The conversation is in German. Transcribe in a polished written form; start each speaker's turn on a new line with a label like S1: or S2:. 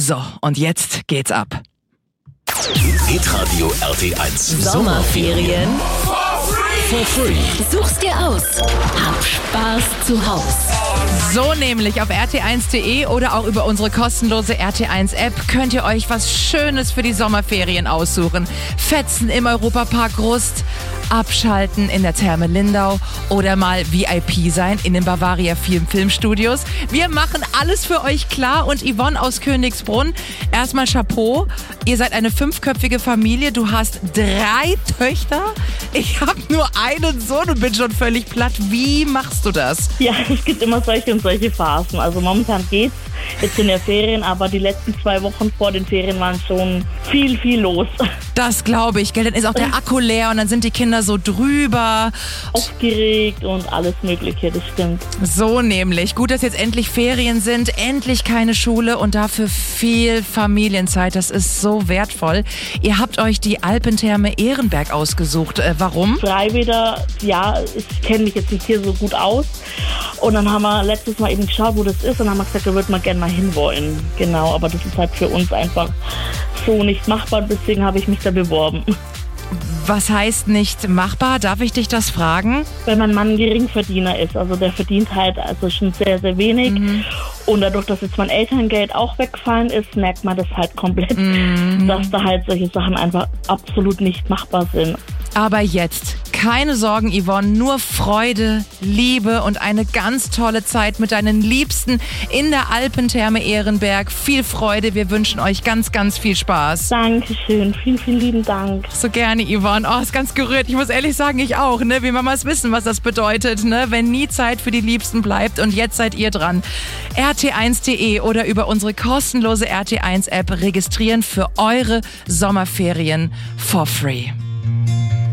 S1: So, und jetzt geht's ab.
S2: Hitradio RT1
S3: Sommerferien
S2: for free.
S3: Such's dir aus. Hab Spaß zu Haus.
S1: So nämlich auf rt1.de oder auch über unsere kostenlose RT1-App könnt ihr euch was Schönes für die Sommerferien aussuchen. Fetzen im Europapark Rust, abschalten in der Therme Lindau oder mal VIP sein in den Bavaria Filmstudios. Wir machen alles für euch klar und Yvonne aus Königsbrunn, erstmal Chapeau. Ihr seid eine 5-köpfige Familie, du hast 3 Töchter. Ich habe nur einen Sohn und bin schon völlig platt. Wie machst du das?
S4: Ja, es gibt immer solche und solche Phasen. Also momentan geht's jetzt in der Ferien, aber die letzten 2 Wochen vor den Ferien waren schon viel los.
S1: Das glaube ich, gell? Dann ist auch der Akku leer und dann sind die Kinder so drüber.
S4: Aufgeregt und alles Mögliche, das stimmt.
S1: So nämlich. Gut, dass jetzt endlich Ferien sind, endlich keine Schule und dafür viel Familienzeit. Das ist so wertvoll. Ihr habt euch die Alpentherme Ehrenberg ausgesucht. Warum?
S4: Freiwilliger, ja, ich kenne mich jetzt nicht hier so gut aus. Und dann haben wir letztes Mal eben geschaut, wo das ist und haben wir gesagt, da würden wir gerne mal hinwollen. Genau, aber das ist halt für uns einfach so nicht machbar, deswegen habe ich mich da beworben.
S1: Was heißt nicht machbar? Darf ich dich das fragen?
S4: Weil mein Mann ein Geringverdiener ist, also der verdient halt also schon sehr wenig. Und dadurch, dass jetzt mein Elterngeld auch weggefallen ist, merkt man das halt komplett, dass da halt solche Sachen einfach absolut nicht machbar sind.
S1: Aber jetzt, keine Sorgen, Yvonne, nur Freude, Liebe und eine ganz tolle Zeit mit deinen Liebsten in der Alpentherme Ehrenberg. Viel Freude, wir wünschen euch ganz viel Spaß.
S4: Dankeschön, vielen lieben Dank.
S1: So gerne, Yvonne. Oh, ist ganz gerührt. Ich muss ehrlich sagen, ich auch, ne? Wir Mamas wissen, was das bedeutet, ne? Wenn nie Zeit für die Liebsten bleibt und jetzt seid ihr dran. rt1.de oder über unsere kostenlose RT1-App registrieren für eure Sommerferien for free.